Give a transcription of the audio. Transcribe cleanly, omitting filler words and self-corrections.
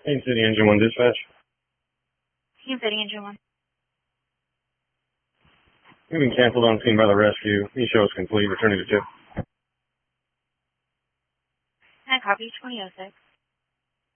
Haines City Engine 1 dispatch. Haines City Engine 1. You've been canceled on scene by the rescue. E-show is complete. Returning to tip. I copy 2006.